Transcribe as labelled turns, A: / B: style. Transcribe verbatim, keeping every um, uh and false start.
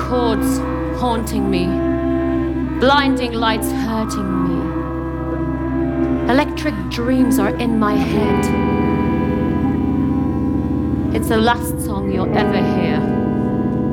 A: chords haunting me, blinding lights hurting me. Electric dreams are in my head. It's the last song you'll ever hear.